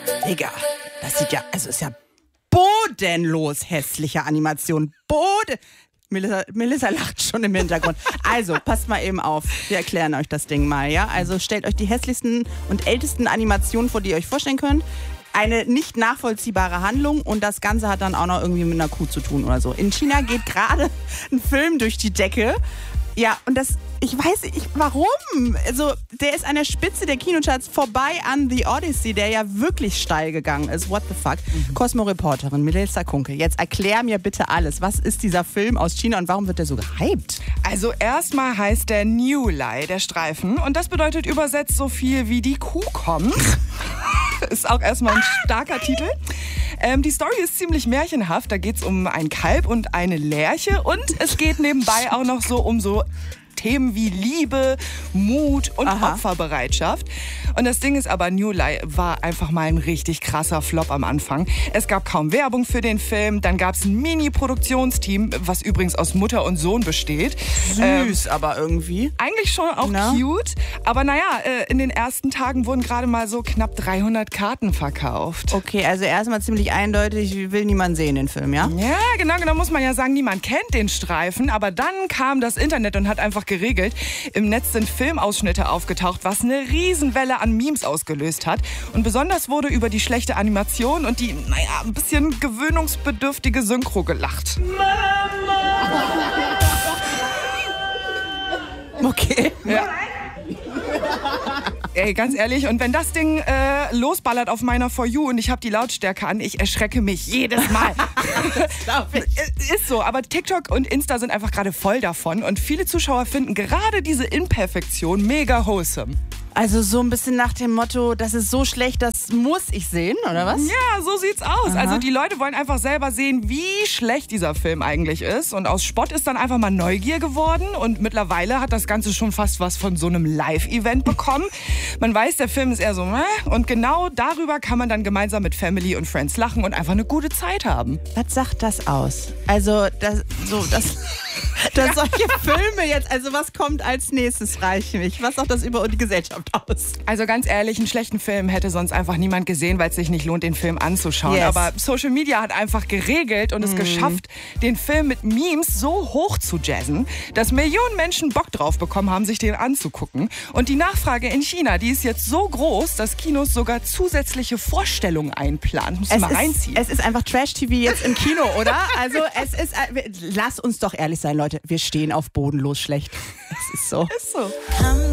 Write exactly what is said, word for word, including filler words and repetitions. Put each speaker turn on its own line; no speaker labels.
Digga, das sieht ja, also ist ja bodenlos hässliche Animation. Boden... Melissa, Melissa lacht schon im Hintergrund. Also, passt mal eben auf. Wir erklären euch das Ding mal, ja? Also, stellt euch die hässlichsten und ältesten Animationen vor, die ihr euch vorstellen könnt. Eine nicht nachvollziehbare Handlung und das Ganze hat dann auch noch irgendwie mit einer Kuh zu tun oder so. In China geht gerade ein Film durch die Decke. Ja, und das, ich weiß nicht, warum? Also, der ist an der Spitze der Kinocharts vorbei an The Odyssey, der ja wirklich steil gegangen ist. What the fuck? Mhm. Cosmo-Reporterin Melissa Kunke, jetzt erklär mir bitte alles. Was ist dieser Film aus China und warum wird der so gehypt?
Also erstmal heißt der New Lai, der Streifen. Und das bedeutet übersetzt so viel wie die Kuh kommt. Ist auch erstmal ein starker Titel. Ähm, die Story ist ziemlich märchenhaft. Da geht es um ein Kalb und eine Lerche. Und es geht nebenbei auch noch so um so Themen wie Liebe, Mut und
Aha.
Opferbereitschaft. Und das Ding ist aber, New Lai war einfach mal ein richtig krasser Flop am Anfang. Es gab kaum Werbung für den Film. Dann gab es ein Mini-Produktionsteam, was übrigens aus Mutter und Sohn besteht.
Süß,
ähm,
aber irgendwie.
Eigentlich schon auch
Na?
cute. Aber naja, äh, in den ersten Tagen wurden gerade mal so knapp dreihundert Karten verkauft.
Okay, also erstmal ziemlich eindeutig, will niemand sehen den Film, ja?
Ja, genau, genau muss man ja sagen, niemand kennt den Streifen, aber dann kam das Internet und hat einfach geregelt. Im Netz sind Filmausschnitte aufgetaucht, was eine Riesenwelle an Memes ausgelöst hat. Und besonders wurde über die schlechte Animation und die, naja, ein bisschen gewöhnungsbedürftige Synchro gelacht.
Okay.
Ja. Ey, ganz ehrlich, und wenn das Ding äh, losballert auf meiner For You und ich habe die Lautstärke an, ich erschrecke mich jedes Mal. Ist so, aber TikTok und Insta sind einfach gerade voll davon und viele Zuschauer finden gerade diese Imperfektion mega wholesome.
Also so ein bisschen nach dem Motto, das ist so schlecht, das muss ich sehen, oder was?
Ja, so sieht's aus.
Aha.
Also die Leute wollen einfach selber sehen, wie schlecht dieser Film eigentlich ist. Und aus Spott ist dann einfach mal Neugier geworden. Und mittlerweile hat das Ganze schon fast was von so einem Live-Event bekommen. Man weiß, der Film ist eher so, meh. Und genau darüber kann man dann gemeinsam mit Family und Friends lachen und einfach eine gute Zeit haben.
Was sagt das aus? Also, das, so, das, dass solche Filme jetzt, also was kommt als nächstes, frage ich mich. Was sagt das über die Gesellschaft aus?
Also ganz ehrlich, einen schlechten Film hätte sonst einfach niemand gesehen, weil es sich nicht lohnt, den Film anzuschauen.
Yes.
Aber Social Media hat einfach geregelt und es
mm.
geschafft, den Film mit Memes so hoch zu jazzen, dass Millionen Menschen Bock drauf bekommen haben, sich den anzugucken. Und die Nachfrage in China, die ist jetzt so groß, dass Kinos sogar zusätzliche Vorstellungen einplanen. Muss
Es
mal
ist,
reinziehen.
es ist einfach Trash-T V jetzt im Kino, oder? Also es ist, lass uns doch ehrlich sein, Leute, wir stehen auf bodenlos schlecht. Es ist so.
Ist so.